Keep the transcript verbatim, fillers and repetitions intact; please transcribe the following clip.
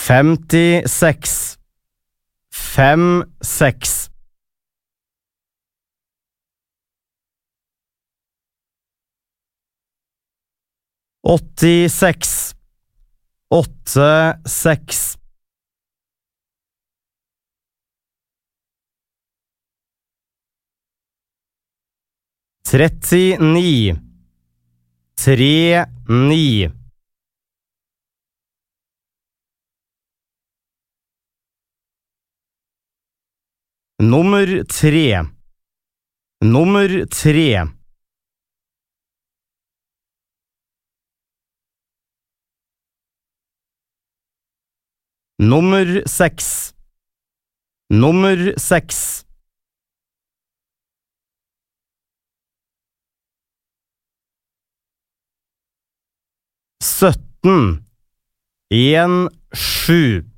femtiseks, fem, seks. åttiseks, åtte, seks. trettini, tre, ni. Nummer tre, nummer tre. Nummer seks, nummer seks. sytten, en, sju.